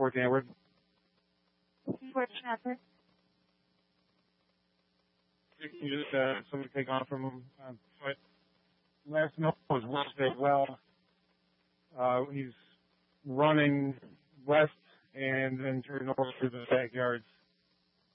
Fort Edward. Fort Shepherd. You just somebody take on from him. Last note was Wednesday. Well, he's running west and then turning over to the backyards.